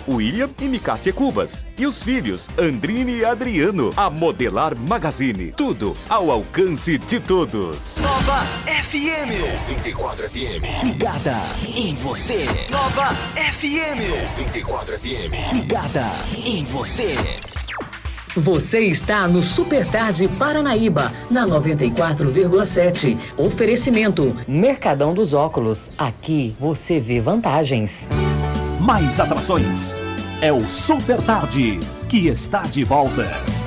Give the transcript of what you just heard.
William e Micácia Cubas. E os filhos, Andrine e Adriano. A Modelar Magazine. Tudo ao alcance de todos. Nova FM 94 FM. Ligada em você. Nova FM 94 FM. Ligada em você. Você está no Super Tarde Paranaíba, na 94,7. Oferecimento Mercadão dos Óculos. Aqui você vê vantagens. Mais atrações. É o Super Tarde, que está de volta.